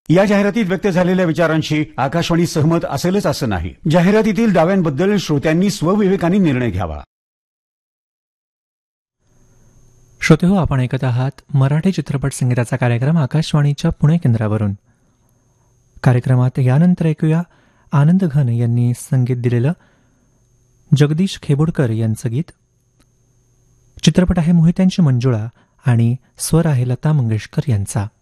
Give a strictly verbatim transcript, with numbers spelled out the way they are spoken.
या जाहिरातीत व्यक्त झालेल्या विचारांशी आकाशवाणी सहमत असेलच असं नाही. जाहिरातीतील दाव्यांबद्दल श्रोत्यांनी स्वविवेकाने निर्णय घ्यावा. श्रोते हो, आपण ऐकत आहात मराठी चित्रपट संगीताचा कार्यक्रम आकाशवाणीच्या पुणे केंद्रावरून. कार्यक्रमात यानंतर ऐकूया आनंद घन यांनी संगीत दिलेलं जगदीश खेबोडकर यांचं गीत. चित्रपट आहे मोहित्यांची मंजुळा आणि स्वर आहे लता मंगेशकर यांचा.